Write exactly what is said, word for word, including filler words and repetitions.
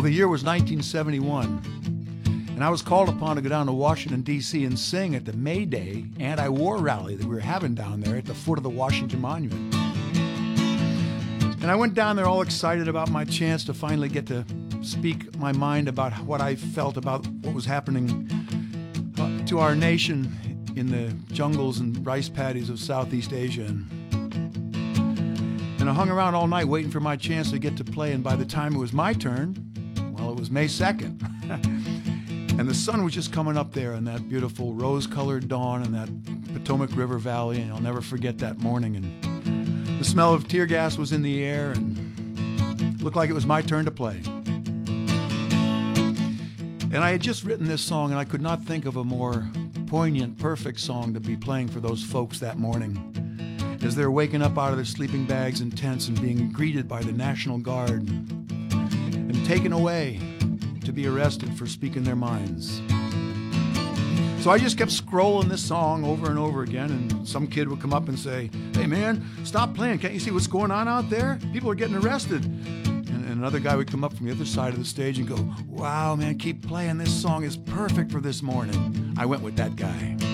Well, the year was nineteen seventy-one, and I was called upon to go down to Washington, D C and sing at the May Day anti-war rally that we were having down there at the foot of the Washington Monument. And I went down there all excited about my chance to finally get to speak my mind about what I felt about what was happening uh, to our nation in the jungles and rice paddies of Southeast Asia. And, and I hung around all night waiting for my chance to get to play, and by the time it was my turn, well, it was May second. And the sun was just coming up there in that beautiful rose-colored dawn in that Potomac River Valley, and I'll never forget that morning. And the smell of tear gas was in the air, and it looked like it was my turn to play. And I had just written this song, and I could not think of a more poignant, perfect song to be playing for those folks that morning as they're waking up out of their sleeping bags and tents and being greeted by the National Guard and taken away to be arrested for speaking their minds. So I just kept scrolling this song over and over again, and some kid would come up and say, "Hey man, stop playing. Can't you see what's going on out there? People are getting arrested." And, and another guy would come up from the other side of the stage and go, "Wow man, keep playing. This song is perfect for this morning." I went with that guy.